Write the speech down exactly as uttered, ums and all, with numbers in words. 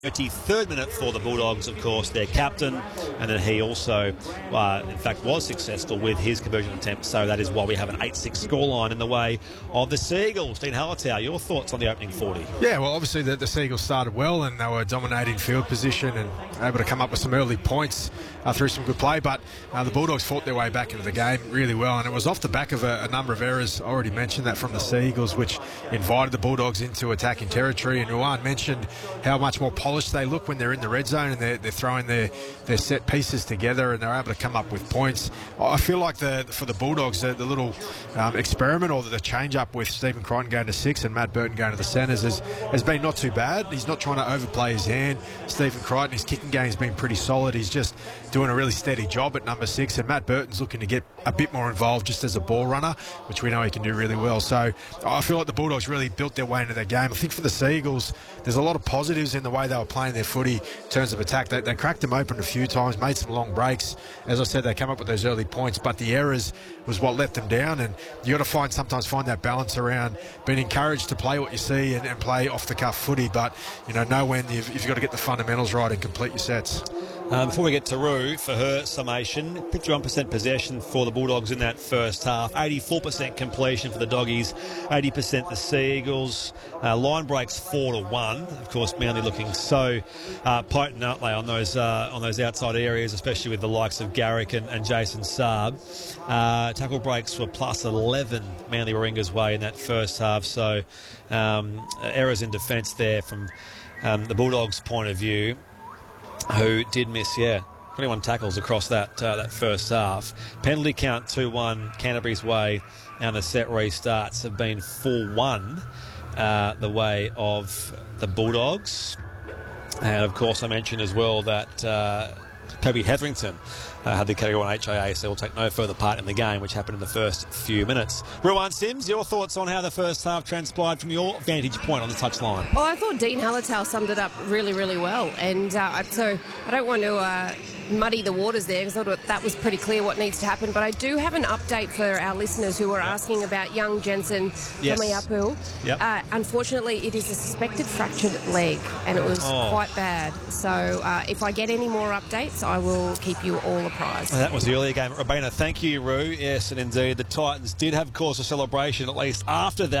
thirty-third minute for the Bulldogs, of course, their captain, and then he also, uh, in fact, was successful with his conversion attempt, so that is why we have an eight six scoreline in the way of the Seagulls. Dean Hallertau, your thoughts on the opening forty? Yeah, well, obviously the, the Seagulls started well and they were dominating field position and able to come up with some early points uh, through some good play, but uh, the Bulldogs fought their way back into the game really well, and it was off the back of a, a number of errors. I already mentioned that from the Seagulls, which invited the Bulldogs into attacking territory, and Ruan mentioned how much more polished they look when they're in the red zone and they're, they're throwing their, their set pieces together and they're able to come up with points. I feel like the for the Bulldogs, the, the little um, experiment or the change up with Stephen Crichton going to six and Matt Burton going to the centres has, has been not too bad. He's not trying to overplay his hand. Stephen Crichton, his kicking game has been pretty solid. He's just doing a really steady job at number six, and Matt Burton's looking to get a bit more involved just as a ball runner, which we know he can do really well. So I feel like the Bulldogs really built their way into their game. I think for the Seagulls, there's a lot of positives in the way they were playing their footy in terms of attack. They, they cracked them open a few times, made some long breaks. As I said, they came up with those early points, but the errors was what let them down, and you got to find sometimes find that balance around being encouraged to play what you see and, and play off the cuff footy, but you know, know when you've, you've got to get the fundamentals right and complete your sets. Um, before we get to Rue for her summation, fifty-one percent possession for the Bulldogs in that first half, eighty-four percent completion for the Doggies, eighty percent the Seagulls. Uh, line breaks four to one. Of course, Manly looking so uh, potent, aren't they, on those uh, on those outside areas, especially with the likes of Garrick and, and Jason Saab. Uh, tackle breaks were plus eleven Manly Warringah's way in that first half. So um, errors in defence there from um, the Bulldogs' point of view, who did miss, yeah, twenty-one tackles across that uh, that first half. Penalty count two one Canterbury's way, and the set restarts have been four one uh, the way of the Bulldogs. And, of course, I mentioned as well that uh, Kobe Hetherington uh, had the category one H I A, so will take no further part in the game, which happened in the first few minutes. Ruan Sims, your thoughts on how the first half transpired from your vantage point on the touchline? Well, I thought Dean Hallertau summed it up really, really well. And uh, so I don't want to uh, muddy the waters there, because I thought that was pretty clear what needs to happen. But I do have an update for our listeners who are asking about young Jensen Yes. Tomiapu. Yep. Uh, unfortunately, it is a suspected fractured leg, and it was Oh. quite bad. So uh, if I get any more updates, I will keep you all apprised. That was the earlier game at Robina. Thank you, Rue. Yes, and indeed, the Titans did have cause for celebration, at least after that.